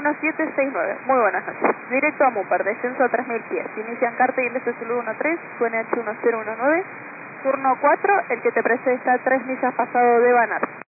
1769. Muy buenas noches. Directo a Mupar, descenso a 3000 pies. Inician Cartel Zulu 13, QNH 1019. Turno 4, el que te precede está 3 millas pasado de Banar.